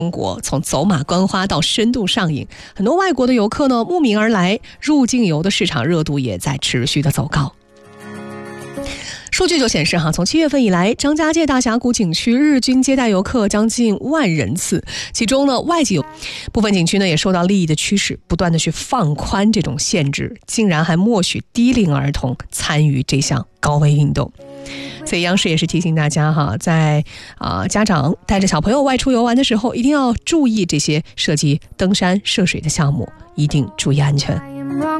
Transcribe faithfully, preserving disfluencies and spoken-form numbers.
中国从走马观花到深度上瘾，很多外国的游客呢慕名而来，入境游的市场热度也在持续的走高。数据就显示哈，从七月份以来，张家界大峡谷景区日均接待游客将近万人次，其中呢，外籍游部分景区呢也受到利益的驱使，不断的去放宽这种限制，竟然还默许低龄儿童参与这项高危运动。所以央视也是提醒大家哈，在啊、呃、家长带着小朋友外出游玩的时候，一定要注意这些涉及登山涉水的项目，一定注意安全。